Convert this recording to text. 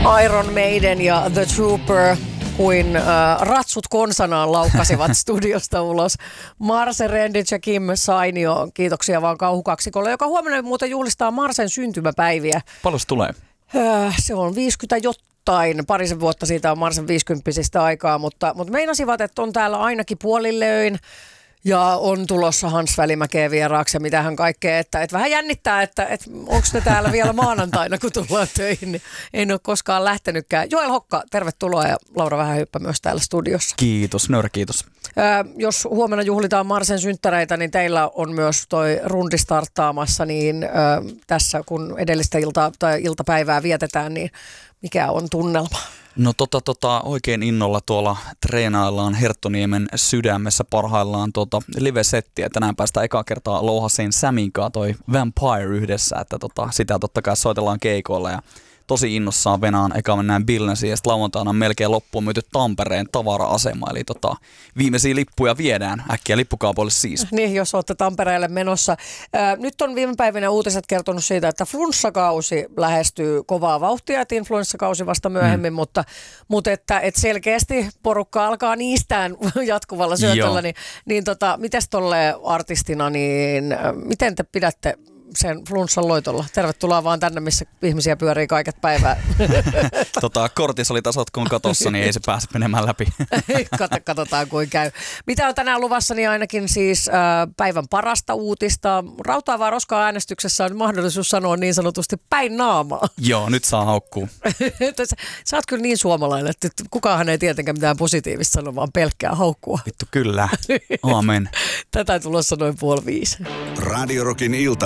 Iron Maiden ja The Trooper kuin ratsut konsanaan laukkasivat studiosta ulos. Marse Rendic ja Kim Sainio, kiitoksia vaan kauhukaksikolle, joka huomenna muuten juhlistaa Marsen syntymäpäiviä. Paljon se tulee? Se on 50 jotain. Parisen vuotta siitä on Marsen 50 aikaa, mutta meinasivat, että on täällä ainakin puolilleöin. Ja on tulossa Hans Välimäkeä vieraaksi ja mitähän kaikkea, että vähän jännittää, että onko ne täällä vielä maanantaina, kun tullaan töihin, niin en ole koskaan lähtenytkään. Joel Hokka, tervetuloa ja Laura Vähähyppä myös täällä studiossa. Kiitos, nöyrä kiitos. Jos huomenna juhlitaan Marsen synttäreitä, niin teillä on myös toi rundi starttaamassa, niin tässä kun edellistä iltapäivää vietetään, niin mikä on tunnelma? No oikein innolla tuolla treenaillaan Herttoniemen sydämessä parhaillaan live-settiä. Tänään päästään ekaa kertaa louhaseen Saminkaan toi Vampire yhdessä, että sitä totta kai soitellaan keikoilla ja tosi innossaan venaan. Eka mennään Billnesiin ja sitten lauantaina on melkein loppuun myyty Tampereen tavara-asema. Eli viimeisiä lippuja viedään äkkiä lippukaupoille siis. Niin, jos olette Tampereelle menossa. Nyt on viime päivinä uutiset kertonut siitä, että flunssakausi lähestyy kovaa vauhtia. Että influenssakausi vasta myöhemmin, mutta että selkeästi porukka alkaa niistään jatkuvalla syötöllä. Niin mites tolle artistina, niin miten te pidätte sen flunssan loitolla? Tervetuloa vaan tänne, missä ihmisiä pyörii kaiket päivää. Kortisolitasot kun katossa, niin ei se pääse menemään läpi. Katsotaan kuin käy. Mitä on tänään luvassa, niin ainakin siis päivän parasta uutista. Rautaavaa roskaa äänestyksessä on mahdollisuus sanoa niin sanotusti päin naamaa. Joo, nyt saa haukkuu. Sä oot kyllä niin suomalainen, että kukaan ei tietenkään mitään positiivista sano, vaan pelkkää haukkua. Vittu kyllä. Aamen. Tätä tulossa noin 4:30. Radio Rockin ilta.